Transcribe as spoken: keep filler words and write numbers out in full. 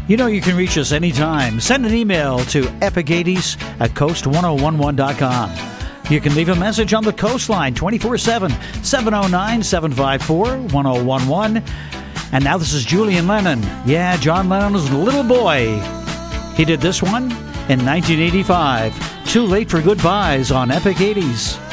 You know you can reach us anytime. Send an email to epic eighties at coast ten eleven dot com. You can leave a message on the Coastline twenty-four seven, seven oh nine, seven five four, one oh one one. And now this is Julian Lennon. Yeah, John Lennon was a little boy. He did this one in nineteen eighty-five. Too Late for Goodbyes on Epic eighties.